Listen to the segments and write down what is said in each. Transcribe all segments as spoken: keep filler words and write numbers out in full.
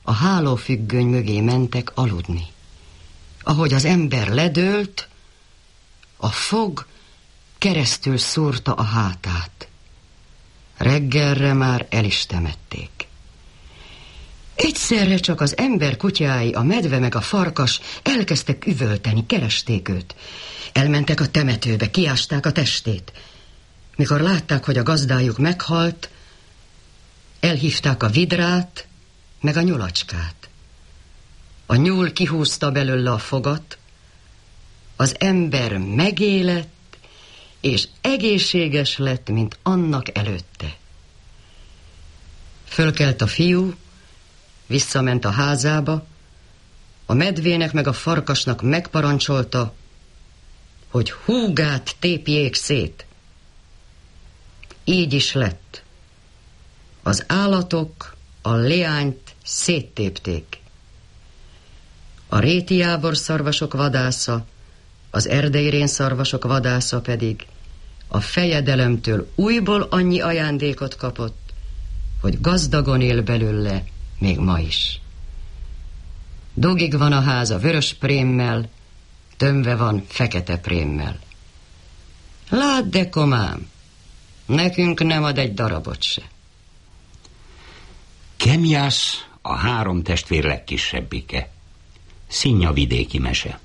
a hálófüggöny mögé mentek aludni. Ahogy az ember ledőlt, a fog keresztül szúrta a hátát. Reggelre már el is temették. Egyszerre csak az ember kutyái, a medve meg a farkas elkezdtek üvölteni, keresték őt. Elmentek a temetőbe, kiásták a testét. Mikor látták, hogy a gazdájuk meghalt, elhívták a vidrát, meg a nyulacskát. A nyúl kihúzta belőle a fogat, az ember megélett, és egészséges lett, mint annak előtte. Fölkelt a fiú, visszament a házába, a medvének meg a farkasnak megparancsolta, hogy húgát tépjék szét. Így is lett. Az állatok a leányt széttépték. A réti jávorszarvasok vadásza, az erdei rénszarvasok vadásza pedig a fejedelemtől újból annyi ajándékot kapott, hogy gazdagon él belőle még ma is. Dugig van a háza vörös prémmel, tömve van fekete prémmel. Lát, de komám, nekünk nem ad egy darabot se. Kemjász a három testvér legkisebbike. Szinya vidéki mese.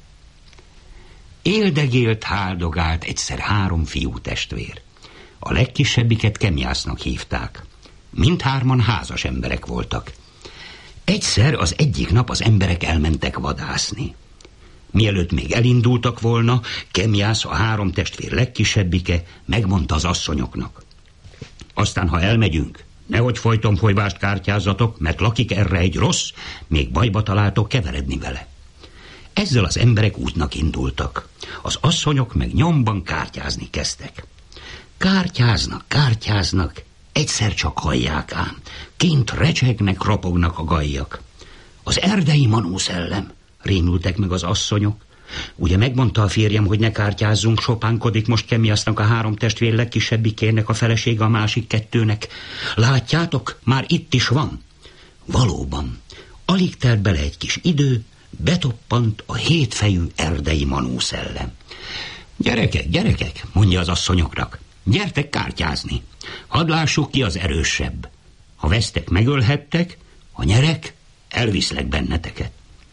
Éldegélt, háldogált egyszer három fiú testvér. A legkisebbiket Kemjásznak hívták. Mindhárman házas emberek voltak. Egyszer az egyik nap az emberek elmentek vadászni. Mielőtt még elindultak volna, Kemjász, a három testvér legkisebbike, megmondta az asszonyoknak: aztán, ha elmegyünk, nehogy folyton folyvást kártyázzatok, mert lakik erre egy rossz, még bajba találtok keveredni vele. Ezzel az emberek útnak indultak. Az asszonyok meg nyomban kártyázni kezdtek. Kártyáznak, kártyáznak, egyszer csak hallják ám. Kint recsegnek, ropognak a gajjak. Az erdei manószellem, rémültek meg az asszonyok. Ugye megmondta a férjem, hogy ne kártyázzunk, sopánkodik most Kemjásznak, a három testvér legkisebbikének a felesége a másik kettőnek. Látjátok, már itt is van. Valóban, alig telt bele egy kis idő, betoppant a hétfejű erdei manószellem. Gyerekek, gyerekek, mondja az asszonyoknak, gyertek kártyázni. Hadd lássuk ki az erősebb. Ha vesztek, megölhettek, ha nyerek, elviszlek benneteket.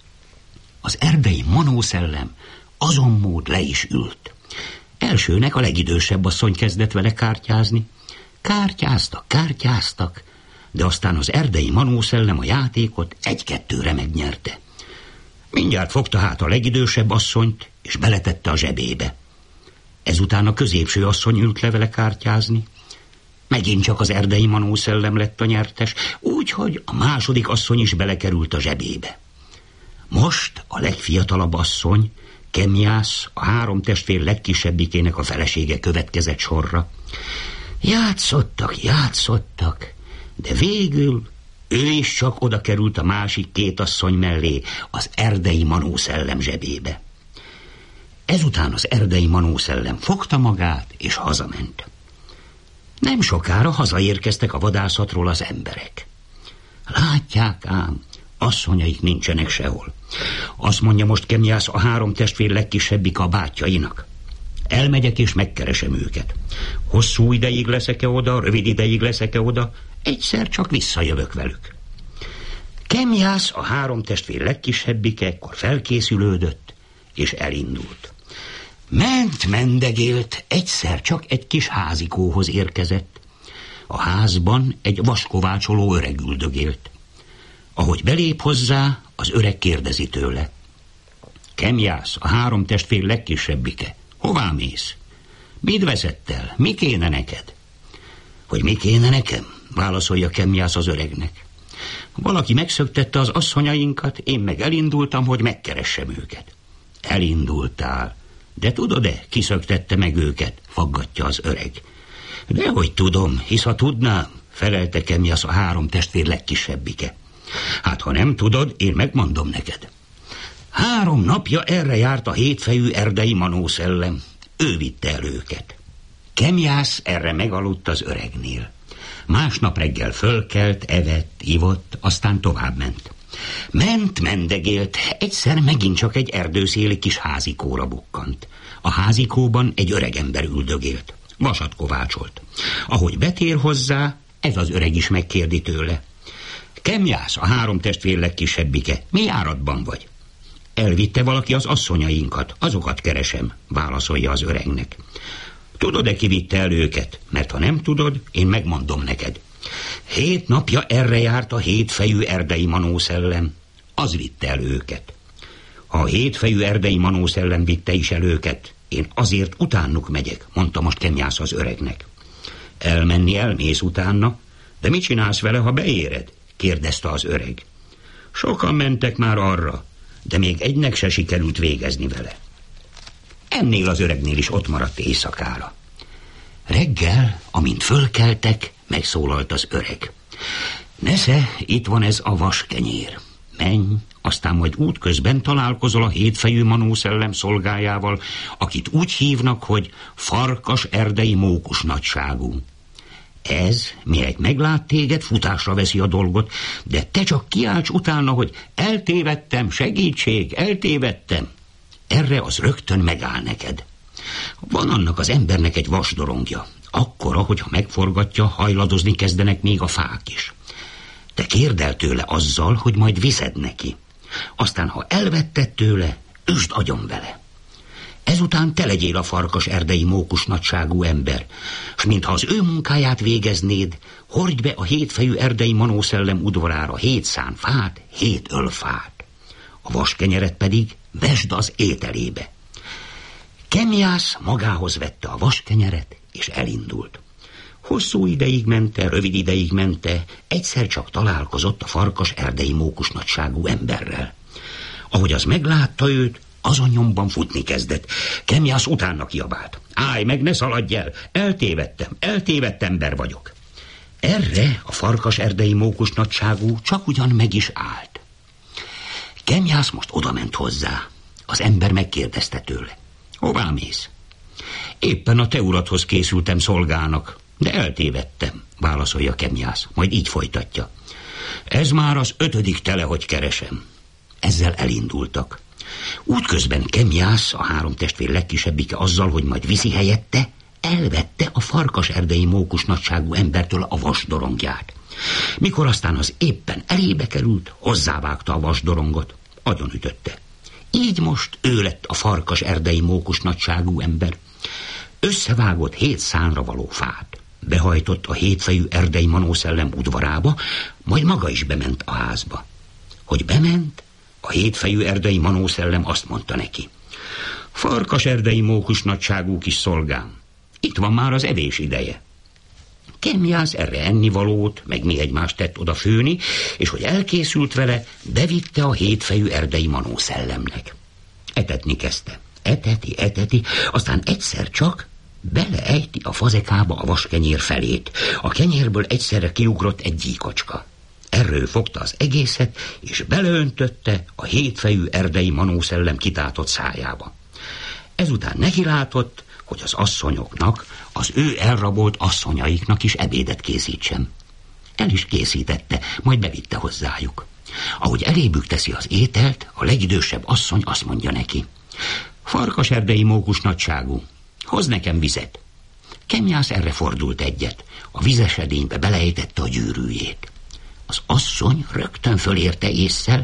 Az erdei manószellem azon mód le is ült. Elsőnek a legidősebb asszony kezdett vele kártyázni. Kártyáztak, kártyáztak, de aztán az erdei manószellem a játékot egy-kettőre megnyerte. Mindjárt fogta hát a legidősebb asszonyt, és beletette a zsebébe. Ezután a középső asszony ült le vele kártyázni. Megint csak az erdei manószellem lett a nyertes, úgyhogy a második asszony is belekerült a zsebébe. Most a legfiatalabb asszony, Kemjász, a három testvér legkisebbikének a felesége következett sorra. Játszottak, játszottak, de végül ő is csak oda került a másik két asszony mellé, az erdei manószellem zsebébe. Ezután az erdei manószellem fogta magát, és hazament. Nem sokára hazaérkeztek a vadászatról az emberek. Látják ám, asszonyaik nincsenek sehol. Azt mondja most Kemjász, a három testvér legkisebbik a bátyjainak. Elmegyek és megkeresem őket. Hosszú ideig leszek-e oda, rövid ideig leszek-e oda, egyszer csak visszajövök velük. Kemjász, a három testvér legkisebbike, ekkor felkészülődött, és elindult. Ment, mendegélt, egyszer csak egy kis házikóhoz érkezett. A házban egy vaskovácsoló öreg üldögélt. Ahogy belép hozzá, az öreg kérdezi tőle: Kemjász, a három testvér legkisebbike, hová mész? Mit veszett el? Mi kéne neked? Hogy mi kéne nekem? Válaszolja Kemjász az öregnek. Valaki megszöktette az asszonyainkat, én meg elindultam, hogy megkeressem őket. Elindultál, de tudod-e, ki szöktette meg őket? Faggatja az öreg. Dehogy tudom, hisz ha tudnám, felelte Kemjász, a három testvér legkisebbike. Hát ha nem tudod, én megmondom neked. Három napja erre járt a hétfejű erdei manószellem. Ő vitte el őket. Kemjász erre megaludt az öregnél. Másnap reggel fölkelt, evett, ivott, aztán továbbment. Ment, mendegélt, egyszer megint csak egy erdőszéli kis házikóra bukkant. A házikóban egy öregember üldögélt. Vasat kovácsolt. Ahogy betér hozzá, ez az öreg is megkérdi tőle. Kemjász, a három testvér legkisebbike, mi járatban vagy? Elvitte valaki az asszonyainkat, azokat keresem, válaszolja az öregnek. Tudod-e, ki vitte el őket? Mert ha nem tudod, én megmondom neked. Hét napja erre járt a hétfejű erdei manószellem. Az vitte el őket. Ha a hétfejű erdei manószellem vitte is el őket, én azért utánuk megyek, mondta most Kemjász az öregnek. Elmenni elmész utána, de mit csinálsz vele, ha beéred? Kérdezte az öreg. Sokan mentek már arra, de még egynek se sikerült végezni vele. Ennél az öregnél is ott maradt éjszakára. Reggel, amint fölkeltek, megszólalt az öreg. Nesze, itt van ez a vaskenyér. Menj, aztán majd útközben találkozol a hétfejű manószellem szolgájával, akit úgy hívnak, hogy farkas erdei mókus nagyságú. Ez, mihelyt meglát téged, futásra veszi a dolgot, de te csak kiálts utána, hogy eltévedtem, segítség, eltévedtem. Erre az rögtön megáll neked. Van annak az embernek egy vasdorongja, akkora, hogyha megforgatja, hajladozni kezdenek még a fák is. Te kérd el tőle azzal, hogy majd viszed neki. Aztán, ha elvetted tőle, üsd agyon vele. Ezután te legyél a farkas erdei mókus nagyságú ember, s mintha az ő munkáját végeznéd, hordj be a hétfejű erdei manószellem udvarára hét szán fát, hét ölfát. A vaskenyeret pedig vesd az ételébe. Kemjász magához vette a vaskenyeret, és elindult. Hosszú ideig mente, rövid ideig mente, egyszer csak találkozott a farkas erdei mókus nagyságú emberrel. Ahogy az meglátta őt, azon nyomban futni kezdett. Kemjász utána kiabált. Állj meg, ne szaladj el! Eltévedtem, eltévedt ember vagyok. Erre a farkas erdei mókus nagyságú csak ugyan meg is állt. Kemjász most odament hozzá. Az ember megkérdezte tőle. Hová mész? Éppen a te uradhoz készültem szolgának, de eltévedtem, válaszolja Kemjász, majd így folytatja. Ez már az ötödik tele, hogy keresem. Ezzel elindultak. Útközben Kemjász, a három testvér legkisebbike azzal, hogy majd viszi helyette, elvette a farkas erdei mókus nagyságú embertől a vasdorongját. Mikor aztán az éppen elébe került, hozzávágta a vasdorongot, agyonütötte. Így most ő lett a farkas erdei mókus nagyságú ember. Összevágott hét szánra való fát, behajtott a hétfejű erdei manószellem udvarába, majd maga is bement a házba. Hogy bement, a hétfejű erdei manószellem azt mondta neki. Farkas erdei mókus nagyságú kis szolgám, itt van már az evés ideje. Kemjász erre ennivalót, meg mi egymást tett oda főni, és hogy elkészült vele, bevitte a hétfejű erdei manószellemnek. Etetni kezdte. Eteti, eteti, aztán egyszer csak beleejti a fazekába a vaskenyér felét. A kenyérből egyszerre kiugrott egy gyíkocska. Erről fogta az egészet, és beleöntötte a hétfejű erdei manószellem kitátott szájába. Ezután nekilátott, hogy az asszonyoknak, az ő elrabolt asszonyaiknak is ebédet készítsen. El is készítette, majd bevitte hozzájuk. Ahogy elébük teszi az ételt, a legidősebb asszony azt mondja neki. Farkas erdei mókus nagyságú, hozz nekem vizet. Kemjász erre fordult egyet, a vizesedénybe beleejtette a gyűrűjét. Az asszony rögtön fölérte ésszel,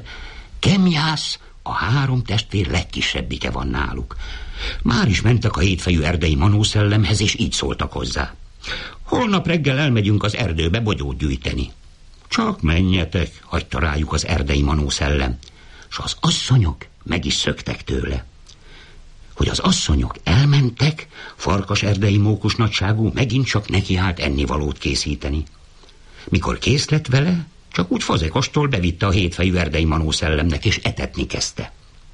Kemjász a három testvér legkisebbike van náluk. Már is mentek a hétfejű erdei manószellemhez, és így szóltak hozzá. Holnap reggel elmegyünk az erdőbe bogyót gyűjteni. Csak menjetek, hagyta rájuk az erdei manószellem, s az asszonyok meg is szöktek tőle. Hogy az asszonyok elmentek, farkas erdei mókus nagyságú megint csak nekiállt ennivalót készíteni. Mikor kész lett vele, csak úgy fazekostól bevitte a hétfejű erdei manószellemnek, és etetni kezdte.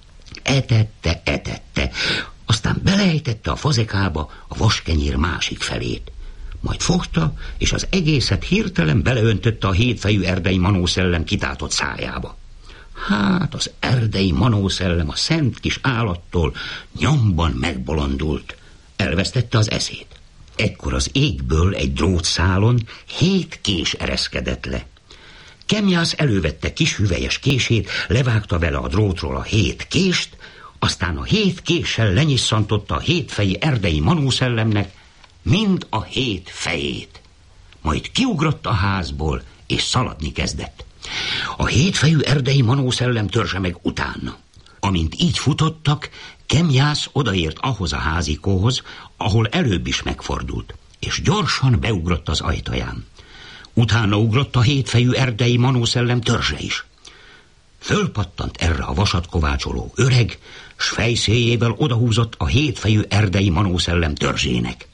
Etette, etette, aztán beleejtette a fazekába a vaskenyér másik felét. Majd fogta, és az egészet hirtelen beleöntötte a hétfejű erdei manószellem kitátott szájába. Hát az erdei manószellem a szent kis állattól nyomban megbolondult. Elvesztette az eszét. Ekkor az égből egy drótszálon hét kés ereszkedett le. Kemjász elővette kis hüvelyes kését, levágta vele a drótról a hét kést, aztán a hét késsel lenyisszantotta a hétfeji erdei manószellemnek mind a hét fejét. Majd kiugrott a házból, és szaladni kezdett. A hétfejű erdei manószellem törzse meg utána. Amint így futottak, Kemjász odaért ahhoz a házikóhoz, ahol előbb is megfordult, és gyorsan beugrott az ajtaján. Utána ugrott a hétfejű erdei manószellem törzse is. Fölpattant erre a vasat kovácsoló öreg, s fejszéjével odahúzott a hétfejű erdei manószellem törzsének.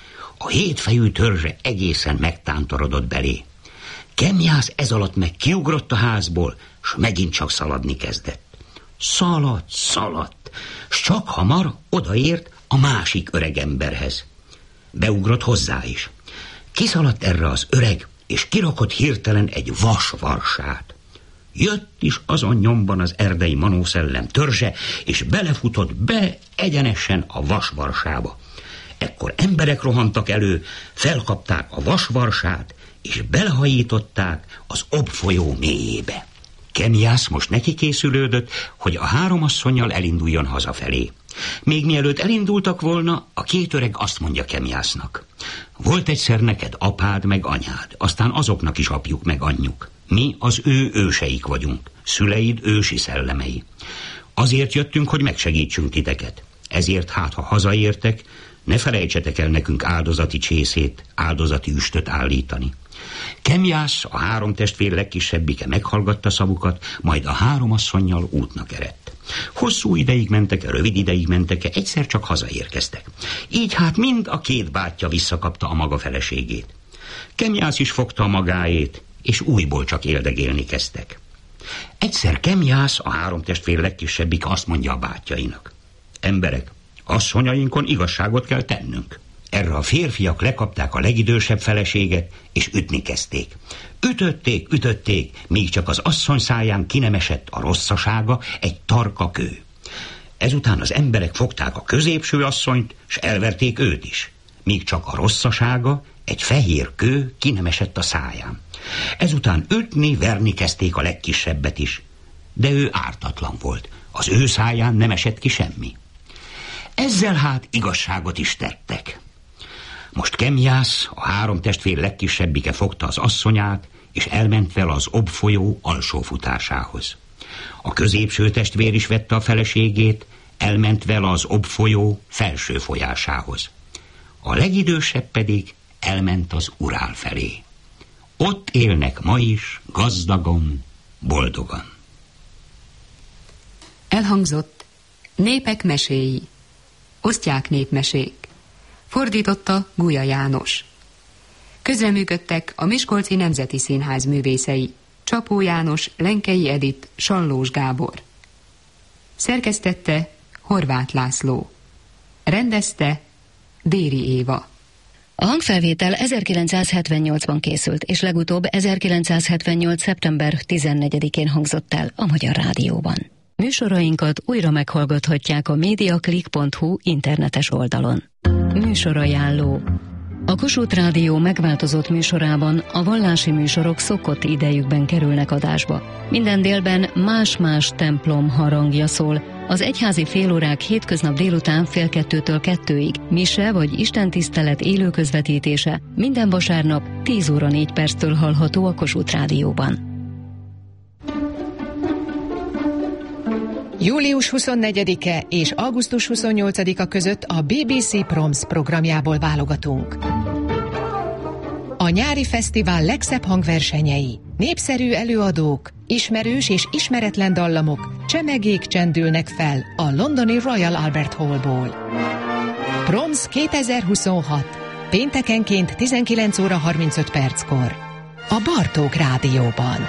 A hétfejű törzse egészen megtántorodott belé. Kemjász ez alatt meg kiugrott a házból, s megint csak szaladni kezdett. Szaladt, szaladt, s csak hamar odaért a másik öregemberhez. Beugrott hozzá is. Kiszaladt erre az öreg, és kirakott hirtelen egy vasvarsát. Jött is azon nyomban az erdei manószellem törzse, és belefutott be egyenesen a vasvarsába. Ekkor emberek rohantak elő, felkapták a vasvarsát, és belehajították az Ob folyó mélyébe. Kemjász most neki készülődött, hogy a három asszonnyal elinduljon hazafelé. Még mielőtt elindultak volna, a két öreg azt mondja Kemjásznak: volt egyszer neked apád meg anyád, aztán azoknak is apjuk meg anyjuk. Mi az ő őseik vagyunk, szüleid ősi szellemei. Azért jöttünk, hogy megsegítsünk titeket. Ezért hát, ha hazaértek, ne felejtsetek el nekünk áldozati csészét, áldozati üstöt állítani. Kemjász, a három testvér legkisebbike meghallgatta szavukat, majd a három asszonnyal útnak eredt. Hosszú ideig mentek, rövid ideig mentek, egyszer csak hazaérkeztek. Így hát mind a két bátyja visszakapta a maga feleségét. Kemjász is fogta a magáét, és újból csak éldegélni kezdtek. Egyszer Kemjász, a három testvér legkisebbike azt mondja a bátyjainak: emberek, asszonyainkon igazságot kell tennünk. Erre a férfiak lekapták a legidősebb feleséget, és ütni kezdték. Ütötték, ütötték, míg csak az asszony száján ki nem esett a rosszasága, egy tarka kő. Ezután az emberek fogták a középső asszonyt, s elverték őt is, míg csak a rosszasága, egy fehér kő ki nem esett a száján. Ezután ütni, verni kezdték a legkisebbet is, de ő ártatlan volt, az ő száján nem esett ki semmi. Ezzel hát igazságot is tettek. Most Kemjász, a három testvér legkisebbike fogta az asszonyát, és elment vele az Ob folyó alsó futásához. A középső testvér is vette a feleségét, elment vele az Ob folyó felső folyásához. A legidősebb pedig elment az Urál felé. Ott élnek ma is gazdagon, boldogan. Elhangzott Népek meséi. Osztják népmesék. Fordította Gulya János. Közreműködtek a Miskolci Nemzeti Színház művészei: Csapó János, Lenkei Edit, Sallós Gábor. Szerkesztette Horváth László. Rendezte Déri Éva. A hangfelvétel ezerkilencszázhetvennyolcban készült, és legutóbb ezerkilencszázhetvennyolc. szeptember tizennegyedikén hangzott el a Magyar Rádióban. Műsorainkat újra meghallgathatják a mediaclick pont hu internetes oldalon. Műsorajánló. A Kossuth Rádió megváltozott műsorában a vallási műsorok szokott idejükben kerülnek adásba. Minden délben más-más templom harangja szól. Az egyházi félórák hétköznap délután fél kettőtől kettőig, mise vagy istentisztelet élő közvetítése minden vasárnap tíz óra négy perctől hallható a Kossuth Rádióban. július huszonnegyedike és augusztus huszonnyolcadika között a bé bé cé Proms programjából válogatunk. A nyári fesztivál legszebb hangversenyei, népszerű előadók, ismerős és ismeretlen dallamok, csemegék csendülnek fel a londoni Royal Albert Hallból. Proms kétezer-huszonhat. Péntekenként tizenkilenc óra harmincöt perckor. A Bartók Rádióban.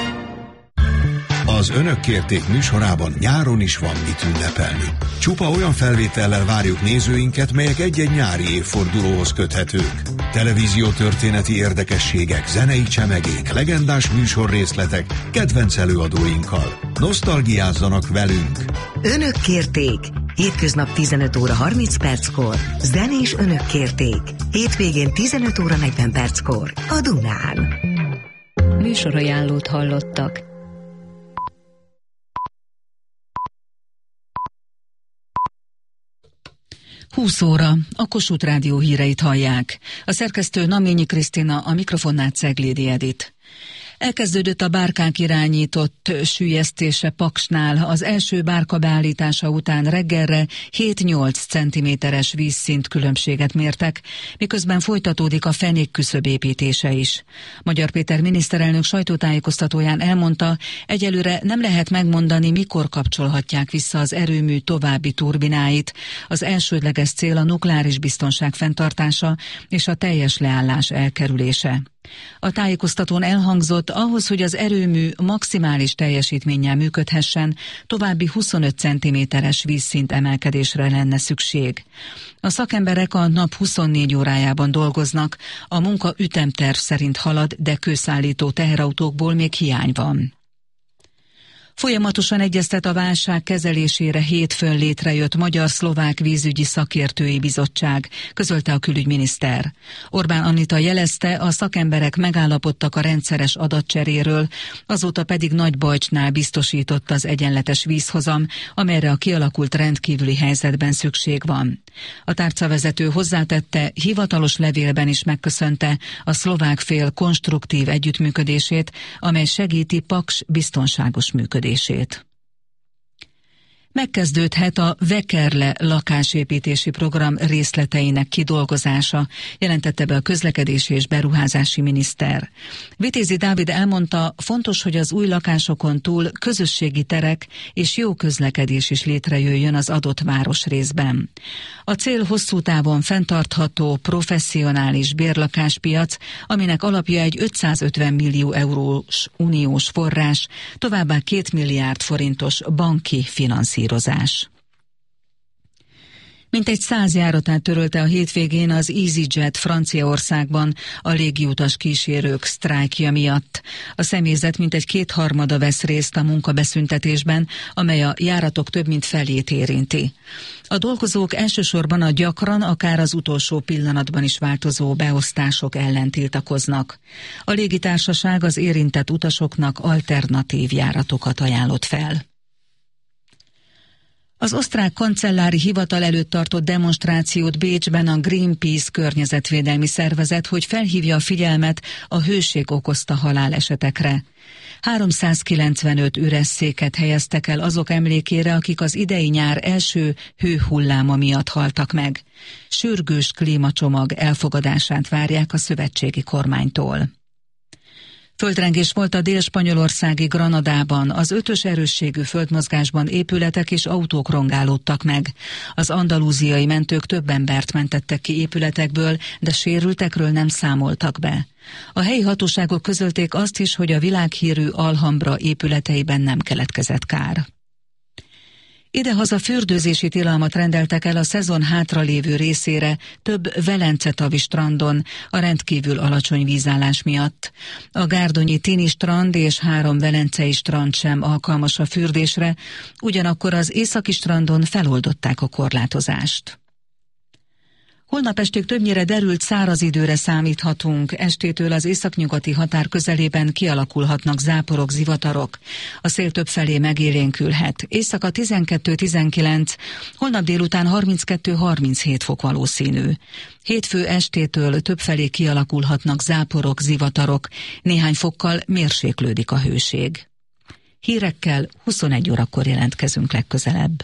Az Önök kérték műsorában nyáron is van mit ünnepelni. Csupa olyan felvétellel várjuk nézőinket, melyek egy-egy nyári évfordulóhoz köthetők. Televíziótörténeti érdekességek, zenei csemegék, legendás műsorrészletek, kedvenc előadóinkkal. Nosztalgiázzanak velünk! Önök kérték! Hétköznap tizenöt óra harminc perckor. Zenés Önök kérték. Hétvégén tizenöt óra negyven perckor. A Dunán. Műsorajánlót hallottak. húsz óra, a Kossuth Rádió híreit hallják. A szerkesztő Naményi Krisztina, a mikrofonnál Ceglédi Edit. Elkezdődött a bárkák irányított süllyesztése Paksnál. Az első bárka beállítása után reggelre hét-nyolc centiméteres vízszint különbséget mértek, miközben folytatódik a fenék küszöb építése is. Magyar Péter miniszterelnök sajtótájékoztatóján elmondta, egyelőre nem lehet megmondani, mikor kapcsolhatják vissza az erőmű további turbináit. Az elsődleges cél a nukleáris biztonság fenntartása és a teljes leállás elkerülése. A tájékoztatón elhangzott, ahhoz, hogy az erőmű maximális teljesítménnyel működhessen, további huszonöt centiméteres vízszint emelkedésre lenne szükség. A szakemberek a nap huszonnégy órájában dolgoznak, a munka ütemterv szerint halad, de kőszállító teherautókból még hiány van. Folyamatosan egyeztet a válság kezelésére hétfőn létrejött Magyar-Szlovák Vízügyi Szakértői Bizottság, közölte a külügyminiszter. Orbán Anita jelezte, a szakemberek megállapodtak a rendszeres adatcseréről, azóta pedig Nagybajcsnál biztosított az egyenletes vízhozam, amelyre a kialakult rendkívüli helyzetben szükség van. A tárcavezető hozzátette, hivatalos levélben is megköszönte a szlovák fél konstruktív együttműködését, amely segíti Paks biztonságos működését. Megkezdődhet a Vekerle lakásépítési program részleteinek kidolgozása, jelentette be a közlekedési és beruházási miniszter. Vitézi Dávid elmondta, fontos, hogy az új lakásokon túl közösségi terek és jó közlekedés is létrejöjjön az adott városrészben. A cél hosszú távon fenntartható, professzionális bérlakáspiac, aminek alapja egy ötszázötven millió eurós uniós forrás, továbbá két milliárd forintos banki finanszírozás. Mintegy száz járatát törölte a hétvégén az EasyJet Franciaországban a légiutas kísérők sztrájkja miatt. A személyzet mintegy kétharmada vesz részt a munkabeszüntetésben, amely a járatok több mint felét érinti. A dolgozók elsősorban a gyakran, akár az utolsó pillanatban is változó beosztások ellen tiltakoznak. A légitársaság az érintett utasoknak alternatív járatokat ajánlott fel. Az osztrák kancellári hivatal előtt tartott demonstrációt Bécsben a Greenpeace környezetvédelmi szervezet, hogy felhívja a figyelmet a hőség okozta halálesetekre. háromszázkilencvenöt üres széket helyeztek el azok emlékére, akik az idei nyár első hőhulláma miatt haltak meg. Sürgős klímacsomag elfogadását várják a szövetségi kormánytól. Földrengés volt a dél-spanyolországi Granadában, az ötös erősségű földmozgásban épületek és autók rongálódtak meg. Az andalúziai mentők több embert mentettek ki épületekből, de sérültekről nem számoltak be. A helyi hatóságok közölték azt is, hogy a világhírű Alhambra épületeiben nem keletkezett kár. Idehaza fürdőzési tilalmat rendeltek el a szezon hátralévő részére több Velence-tavi strandon a rendkívül alacsony vízállás miatt. A gárdonyi Tini strand és három velencei strand sem alkalmas a fürdésre, ugyanakkor az északi strandon feloldották a korlátozást. Holnap estig többnyire derült száraz időre számíthatunk, estétől az északnyugati határ közelében kialakulhatnak záporok, zivatarok. A szél többfelé megélénkülhet. Éjszaka tizenkettő-tizenkilenc, holnap délután harminckettő-harminchét fok valószínű. Hétfő estétől többfelé kialakulhatnak záporok, zivatarok, néhány fokkal mérséklődik a hőség. Hírekkel huszonegy órakor jelentkezünk legközelebb.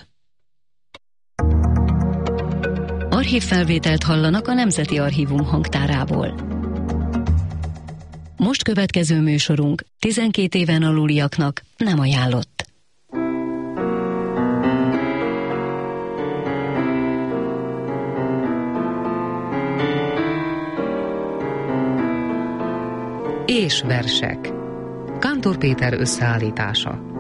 Archívfelvételt hallanak a Nemzeti Archívum hangtárából. Most következő műsorunk tizenkét éven aluliaknak nem ajánlott. És versek. Kántor Péter összeállítása.